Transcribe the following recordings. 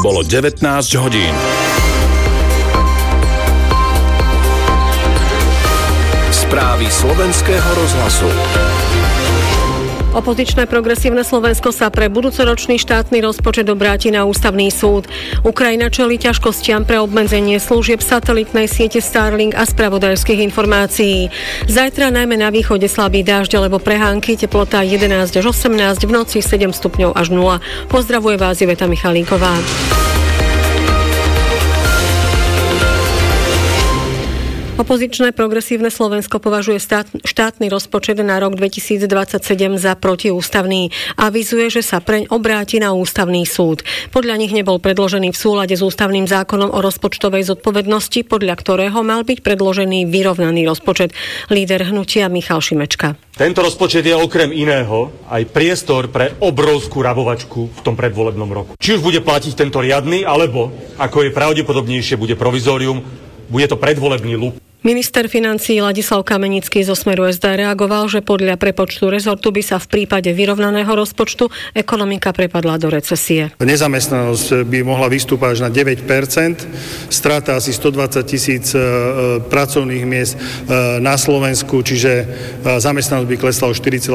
Bolo 19 hodín. Správy slovenského rozhlasu. Opozičné progresívne Slovensko sa pre budúcoročný štátny rozpočet obráti na ústavný súd. Ukrajina čelí ťažkostiam pre obmedzenie služieb satelitnej siete Starlink a spravodajských informácií. Zajtra najmä na východe slabý dážď alebo prehánky, teplota 11 až 18, v noci 7 stupňov až 0. Pozdravuje vás Iveta Michalíková. Opozičné progresívne Slovensko považuje štátny rozpočet na rok 2027 za protiústavný. Avizuje, že sa preň obráti na ústavný súd. Podľa nich nebol predložený v súlade s ústavným zákonom o rozpočtovej zodpovednosti, podľa ktorého mal byť predložený vyrovnaný rozpočet. Líder hnutia Michal Šimečka. Tento rozpočet je okrem iného aj priestor pre obrovskú rabovačku v tom predvolebnom roku. Či už bude platiť tento riadny, alebo, ako je pravdepodobnejšie, bude provizórium, bude to predvolebný lup. Minister financií Ladislav Kamenický zo Smeru SD reagoval, že podľa prepočtu rezortu by sa v prípade vyrovnaného rozpočtu ekonomika prepadla do recesie. Nezamestnanosť by mohla vystúpať až na 9%, strata asi 120 000 pracovných miest na Slovensku, čiže zamestnanosť by klesla o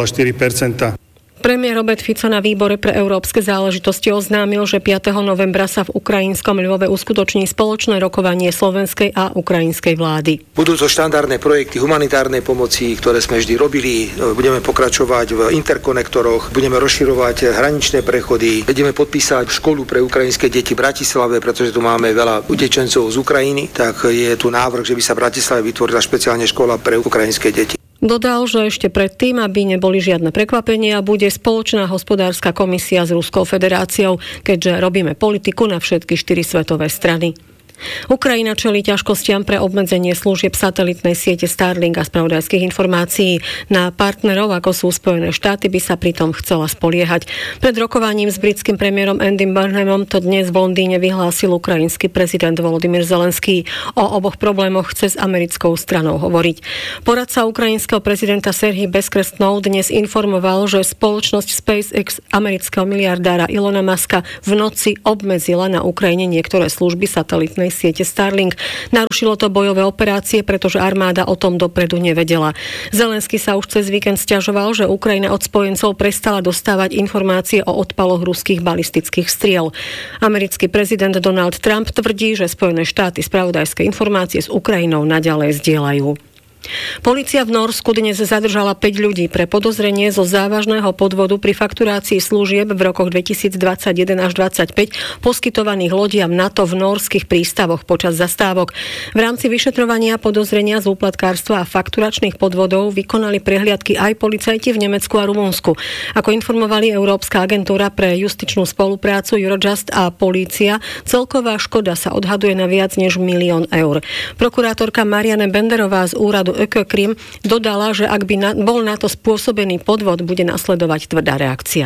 4,4%. Premiér Robert Fico na výbore pre európske záležitosti oznámil, že 5. novembra sa v ukrajinskom Lvove uskutoční spoločné rokovanie slovenskej a ukrajinskej vlády. Budú to štandardné projekty humanitárnej pomoci, ktoré sme vždy robili. Budeme pokračovať v interkonektoroch, budeme rozširovať hraničné prechody, budeme podpísať školu pre ukrajinské deti v Bratislave, pretože tu máme veľa utečencov z Ukrajiny, tak je tu návrh, že by sa v Bratislave vytvorila špeciálne škola pre ukrajinské deti. Dodal, že ešte predtým, aby neboli žiadne prekvapenia, bude spoločná hospodárska komisia s Ruskou federáciou, keďže robíme politiku na všetky 4 svetové strany. Ukrajina čelí ťažkostiam pre obmedzenie služieb satelitnej siete Starlink a spravodajských informácií. Na partnerov, ako sú Spojené štáty, by sa pritom chcela spoliehať. Pred rokovaním s britským premiérom Andym Burnhamom to dnes v Londýne vyhlásil ukrajinský prezident Volodymyr Zelenský. O oboch problémoch chce s americkou stranou hovoriť. Poradca ukrajinského prezidenta Serhij Bezkrestnov dnes informoval, že spoločnosť SpaceX amerického miliardára Ilona Muska v noci obmedzila na Ukrajine niektoré služby satelitnej siete Starlink. Narušilo to bojové operácie, pretože armáda o tom dopredu nevedela. Zelenský sa už cez víkend sťažoval, že Ukrajina od spojencov prestala dostávať informácie o odpaloch ruských balistických striel. Americký prezident Donald Trump tvrdí, že Spojené štáty spravodajské informácie s Ukrajinou naďalej zdieľajú. Polícia v Norsku dnes zadržala 5 ľudí pre podozrenie zo závažného podvodu pri fakturácii služieb v rokoch 2021 až 2025 poskytovaných lodiam NATO v norských prístavoch počas zastávok. V rámci vyšetrovania podozrenia z úplatkárstva a fakturačných podvodov vykonali prehliadky aj policajti v Nemecku a Rumunsku. Ako informovali Európska agentúra pre justičnú spoluprácu Eurojust a polícia, celková škoda sa odhaduje na viac než 1 000 000 eur. Prokurátorka Marianne Benderová z úradu Ökokrim dodala, že ak by bol na to spôsobený podvod, bude nasledovať tvrdá reakcia.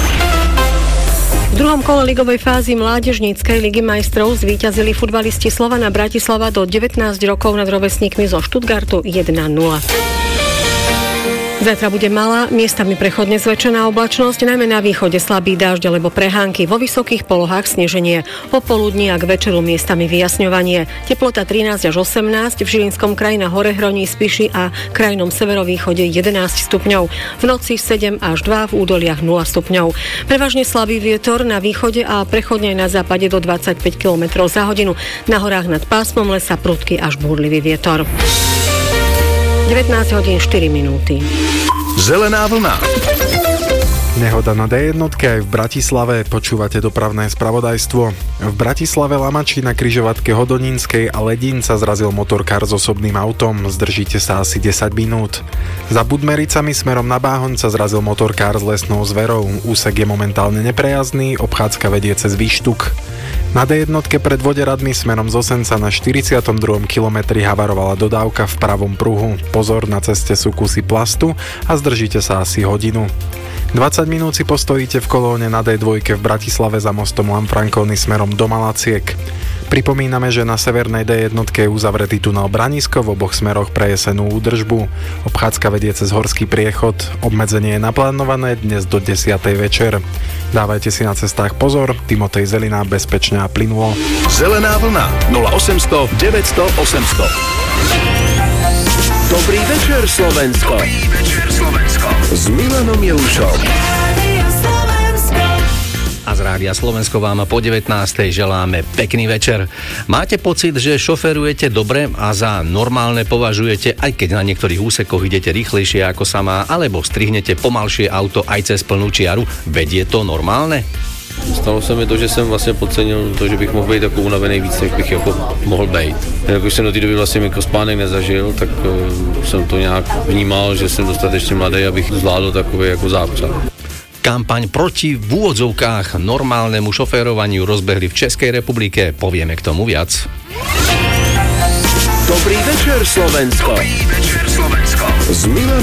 V druhom kole ligovej fázy mládežníckej ligy majstrov zvíťazili futbalisti Slovana Bratislava do 19 rokov nad rovesníkmi zo Stuttgartu 1-0. Zajtra bude malá, miestami prechodne zväčšená oblačnosť, najmä na východe slabý dážď alebo prehánky, vo vysokých polohách sneženie. Popoludní a k večeru miestami vyjasňovanie. Teplota 13 až 18, v Žilinskom kraji na Horehroní, Spiši a krajnom severovýchode 11 stupňov. V noci 7 až 2, v údoliach 0 stupňov. Prevažne slabý vietor na východe a prechodne aj na západe do 25 km za hodinu. Na horách nad pásmom lesa prudký až búrlivý vietor. 19 hodín 4 minúty. Zelená vlna. Nehoda na D1 aj v Bratislave, počúvate dopravné spravodajstvo. V Bratislave Lamači na križovatke Hodonínskej a Ledín sa zrazil motorkár s osobným autom, zdržíte sa asi 10 minút. Za Budmericami smerom na Báhoň sa zrazil motorkár s lesnou zverou, úsek je momentálne neprejazdný, obchádzka vedie cez Výštuk. Na D1 pred Voderadmi smerom z Osenca na 42. kilometri havarovala dodávka v pravom pruhu. Pozor, na ceste sú kusy plastu a zdržíte sa asi hodinu. 20 minút si postojíte v kolóne na D2 v Bratislave za mostom Lanfranconi smerom do Malaciek. Pripomíname, že na severnej D1 je uzavretý tunel Branisko v oboch smeroch pre jesenú údržbu. Obchádzka vedie cez horský priechod. Obmedzenie je naplánované dnes do 10. večer. Dávajte si na cestách pozor. Timotej Zelina, bezpečne a plynulo. Zelená vlna 0800 900 800. Dobrý večer, Slovensko. S Milanom Jelušom. A z Rádia Slovensko vám po 19. želáme pekný večer. Máte pocit, že šoferujete dobre a za normálne považujete, aj keď na niektorých úsekoch idete rýchlejšie ako sa má, alebo strihnete pomalšie auto aj cez plnú čiaru? Veď je to normálne? Stalo se mi to, že jsem vlastně podcenil to, že bych mohl být jako unavený víc, než bych jako mohl být. Jak už jsem do té doby vlastně mikrospánek nezažil, tak jsem to nějak vnímal, že jsem dostatečně mladý, abych zvládl takový jako zápřah. Kampaň proti v úvodzovkách normálnemu šoférovaniu rozbehli v Českej republike. Povieme k tomu viac. Dobrý večer, Slovensko. S Milanom